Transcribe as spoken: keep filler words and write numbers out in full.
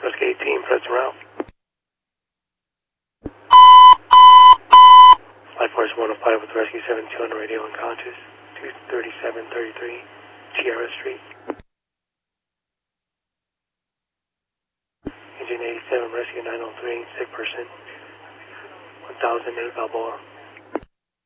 Rescue eighteen, present route. Life Force one oh five with Rescue seventy-two on the radio unconscious. two thirty-seven thirty-three, Tierra Street. Engine eighty-seven, Rescue nine oh three, sick person. one thousand eight Balboa.